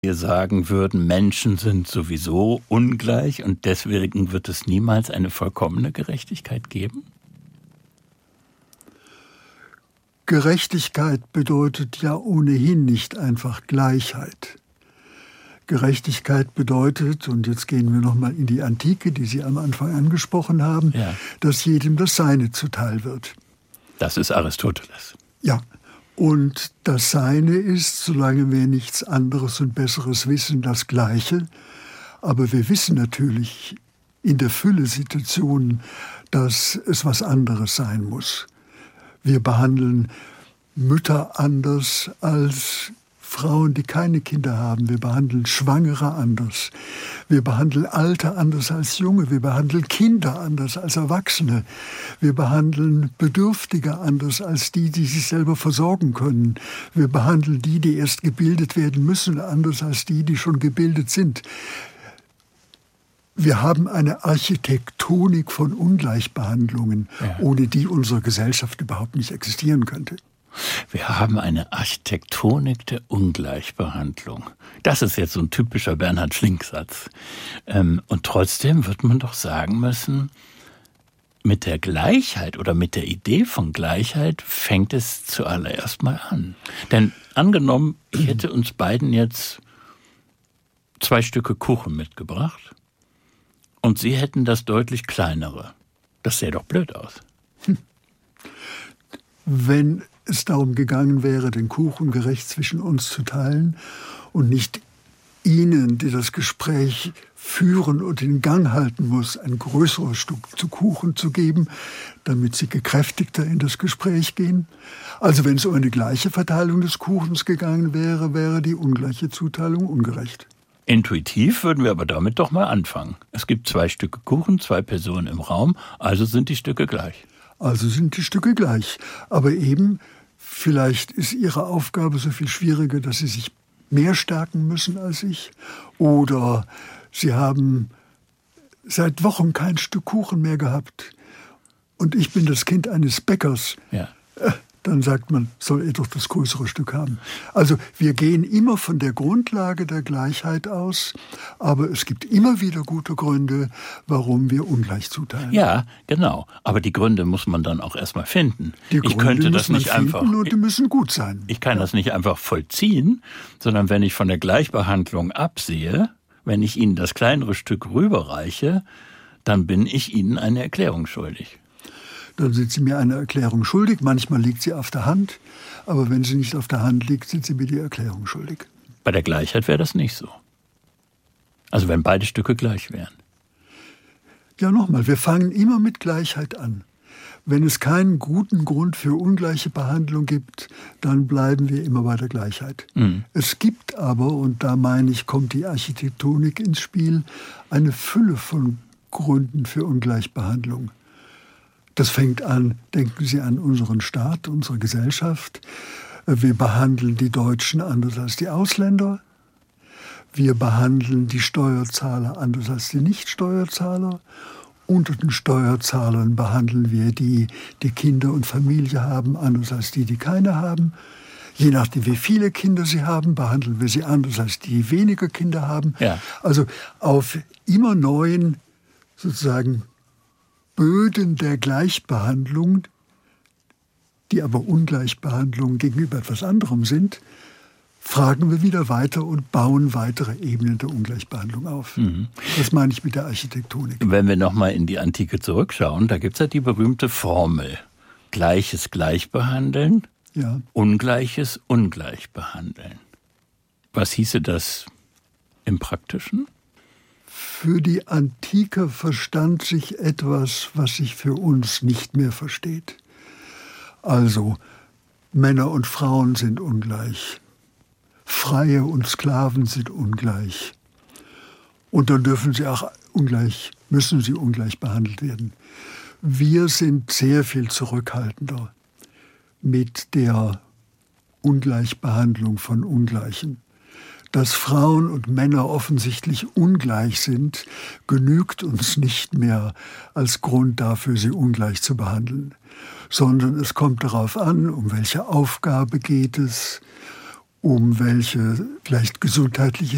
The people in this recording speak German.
wir sagen würden, Menschen sind sowieso ungleich und deswegen wird es niemals eine vollkommene Gerechtigkeit geben? Gerechtigkeit bedeutet ja ohnehin nicht einfach Gleichheit. Gerechtigkeit bedeutet, und jetzt gehen wir nochmal in die Antike, die Sie am Anfang angesprochen haben, Ja. dass jedem das Seine zuteil wird. Das ist Aristoteles. Ja, und das Seine ist, solange wir nichts anderes und Besseres wissen, das Gleiche. Aber wir wissen natürlich in der Fülle Situationen, dass es was anderes sein muss. Wir behandeln Mütter anders als Frauen, die keine Kinder haben. Wir behandeln Schwangere anders. Wir behandeln Alte anders als Junge. Wir behandeln Kinder anders als Erwachsene. Wir behandeln Bedürftige anders als die, die sich selber versorgen können. Wir behandeln die, die erst gebildet werden müssen, anders als die, die schon gebildet sind. Wir haben eine Architektonik von Ungleichbehandlungen, ohne die unsere Gesellschaft überhaupt nicht existieren könnte. Wir haben eine Architektonik der Ungleichbehandlung. Das ist jetzt so ein typischer Bernhard Schlink-Satz. Und trotzdem wird man doch sagen müssen, mit der Gleichheit oder mit der Idee von Gleichheit fängt es zuallererst mal an. Denn angenommen, ich hätte uns beiden jetzt 2 Stücke Kuchen mitgebracht und Sie hätten das deutlich kleinere. Das sähe doch blöd aus. Wenn es darum gegangen wäre, den Kuchen gerecht zwischen uns zu teilen und nicht Ihnen, die das Gespräch führen und in Gang halten muss, ein größeres Stück zu Kuchen zu geben, damit Sie gekräftigter in das Gespräch gehen. Also wenn es um eine gleiche Verteilung des Kuchens gegangen wäre, wäre die ungleiche Zuteilung ungerecht. Intuitiv würden wir aber damit doch mal anfangen. Es gibt 2 Stücke Kuchen, 2 Personen im Raum, also sind die Stücke gleich. Also sind die Stücke gleich. Aber eben, vielleicht ist Ihre Aufgabe so viel schwieriger, dass Sie sich mehr stärken müssen als ich. Oder Sie haben seit Wochen kein Stück Kuchen mehr gehabt. Und ich bin das Kind eines Bäckers. Ja. Dann sagt man, soll er doch das größere Stück haben. Also wir gehen immer von der Grundlage der Gleichheit aus, aber es gibt immer wieder gute Gründe, warum wir ungleich zuteilen. Ja, genau. Aber die Gründe muss man dann auch erstmal finden. Die Gründe Ich könnte das muss man nicht finden einfach. Und die müssen gut sein. Ich kann das nicht einfach vollziehen, sondern wenn ich von der Gleichbehandlung absehe, wenn ich Ihnen das kleinere Stück rüberreiche, dann bin ich Ihnen eine Erklärung schuldig. Dann sind Sie mir eine Erklärung schuldig. Manchmal liegt sie auf der Hand. Aber wenn sie nicht auf der Hand liegt, sind Sie mir die Erklärung schuldig. Bei der Gleichheit wäre das nicht so. Also wenn beide Stücke gleich wären. Ja, nochmal, wir fangen immer mit Gleichheit an. Wenn es keinen guten Grund für ungleiche Behandlung gibt, dann bleiben wir immer bei der Gleichheit. Es gibt aber, und da meine ich, kommt die Architektonik ins Spiel, eine Fülle von Gründen für Ungleichbehandlung. Das fängt an, denken Sie an unseren Staat, unsere Gesellschaft. Wir behandeln die Deutschen anders als die Ausländer. Wir behandeln die Steuerzahler anders als die Nichtsteuerzahler. Unter den Steuerzahlern behandeln wir die, die Kinder und Familie haben, anders als die, die keine haben. Je nachdem, wie viele Kinder sie haben, behandeln wir sie anders als die, die weniger Kinder haben. Ja. Also auf immer neuen, sozusagen, Böden der Gleichbehandlung, die aber Ungleichbehandlung gegenüber etwas anderem sind, fragen wir wieder weiter und bauen weitere Ebenen der Ungleichbehandlung auf. Das meine ich mit der Architektonik. Wenn wir nochmal in die Antike zurückschauen, da gibt es ja die berühmte Formel. Gleiches gleich behandeln, Ja. Ungleiches ungleich behandeln. Was hieße das im Praktischen? Für die Antike verstand sich etwas, was sich für uns nicht mehr versteht. Also, Männer und Frauen sind ungleich. Freie und Sklaven sind ungleich. Und dann müssen sie ungleich behandelt werden. Wir sind sehr viel zurückhaltender mit der Ungleichbehandlung von Ungleichen. Dass Frauen und Männer offensichtlich ungleich sind, genügt uns nicht mehr als Grund dafür, sie ungleich zu behandeln. Sondern es kommt darauf an, um welche Aufgabe geht es, um welche vielleicht gesundheitliche